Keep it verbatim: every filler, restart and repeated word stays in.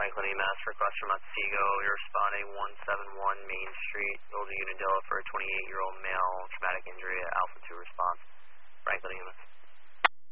Franklin E M S, request from Otsego. You're responding one seven one Main Street, Golden Unadilla for a twenty-eight-year-old male, traumatic injury at Alpha two response. Franklin E M S.